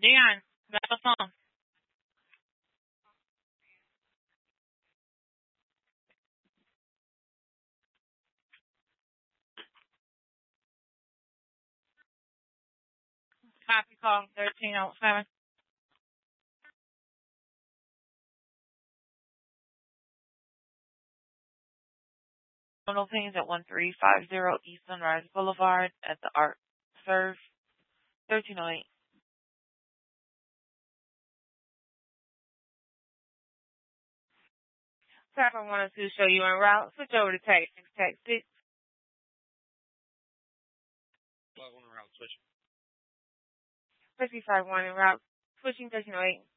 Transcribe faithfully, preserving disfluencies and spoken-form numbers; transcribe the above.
Dion, grab a phone. Copy call thirteen oh seven. Total Pings at one three five zero East Sunrise Boulevard at the Art Serve thirteen oh eight. Traffic one oh two show you en route. Switch over to tag six, tag six. Flag one en route, switch. fifty-five one en route. Switching thirteen oh eight.